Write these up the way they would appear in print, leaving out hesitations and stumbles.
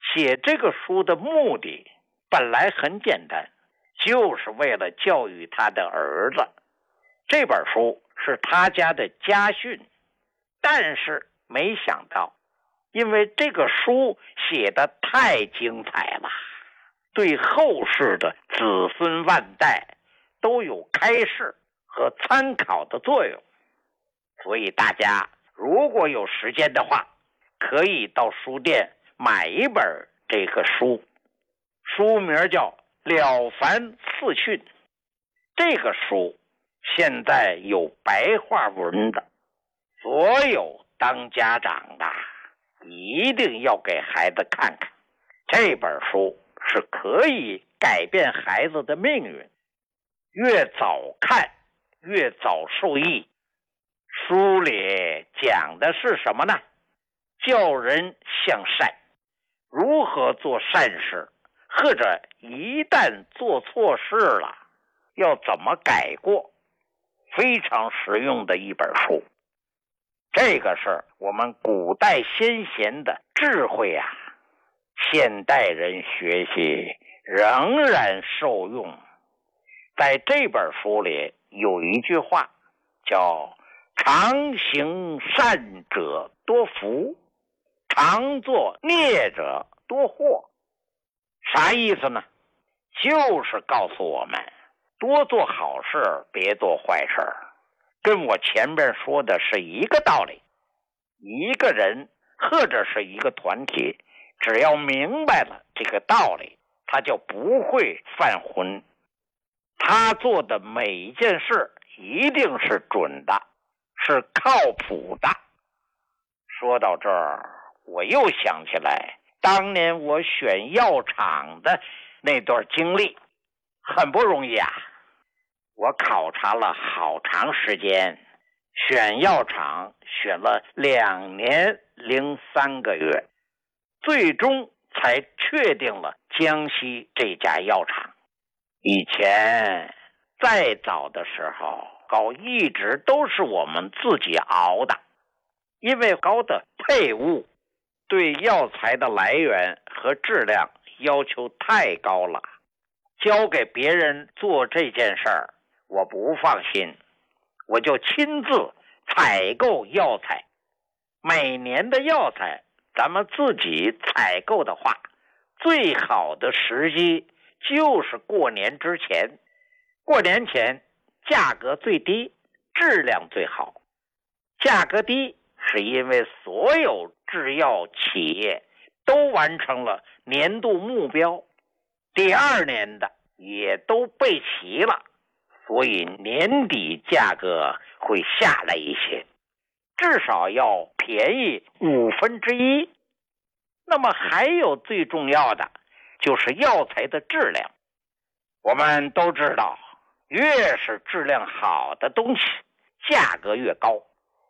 写这个书的目的本来很简单，就是为了教育他的儿子。这本书是他家的家训，但是没想到，因为这个书写得太精彩了，对后世的子孙万代都有开示和参考的作用。所以大家如果有时间的话，可以到书店买一本这个书，书名叫《了凡四训》。这个书现在有白话文的，所有当家长的一定要给孩子看看。这本书是可以改变孩子的命运，越早看越早受益。书里讲的是什么呢？教人向善，如何做善事，或者一旦做错事了，要怎么改过，非常实用的一本书。这个是我们古代先贤的智慧啊，现代人学习仍然受用。在这本书里有一句话叫常行善者多福，常作孽者多祸。啥意思呢？就是告诉我们多做好事，别做坏事，跟我前面说的是一个道理。一个人或者是一个团体，只要明白了这个道理，他就不会犯浑。他做的每一件事一定是准的，是靠谱的。说到这儿，我又想起来当年我选药厂的那段经历，很不容易啊。我考察了好长时间，选药厂选了2年03个月，最终才确定了江西这家药厂。以前再早的时候，膏一直都是我们自己熬的，因为膏的配物对药材的来源和质量要求太高了，交给别人做这件事儿我不放心，我就亲自采购药材。每年的药材咱们自己采购的话，最好的时机就是过年之前。过年前价格最低，质量最好。价格低是因为所有制药企业都完成了年度目标，第2年的也都备齐了，所以年底价格会下来一些，至少要便宜1/5。那么还有最重要的就是药材的质量。我们都知道，越是质量好的东西，价格越高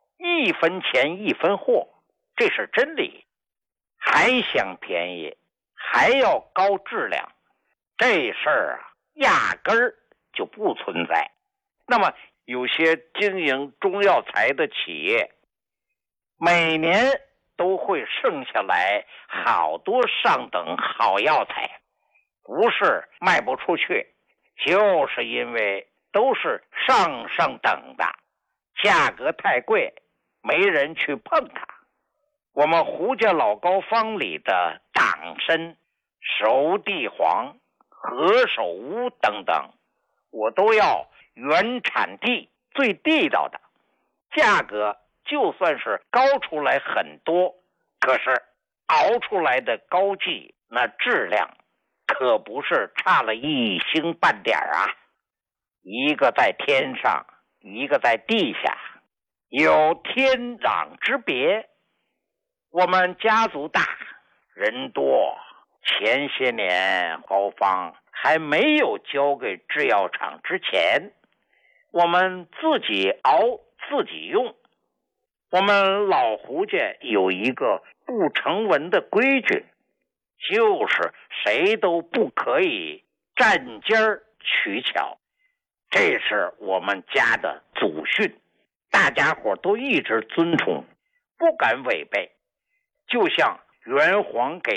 ，1分钱1分货，这是真理。还想便宜，还要高质量，这事儿啊，压根儿就不存在。那么有些经营中药材的企业，每年都会剩下来好多上等好药材，不是卖不出去，就是因为都是上等的，价格太贵，没人去碰它。我们胡家老膏方里的党参、熟地黄、何首乌等等，我都要原产地最地道的，价格就算是高出来很多，可是熬出来的膏剂那质量可不是差了1星半点啊。一个在天上，一个在地下，有天壤之别。我们家族大，人多，前些年膏方还没有交给制药厂之前，我们自己熬自己用。我们老胡家有一个不成文的规矩，就是谁都不可以占尖儿取巧，这是我们家的祖训，大家伙都一直遵从，不敢违背。就像元皇给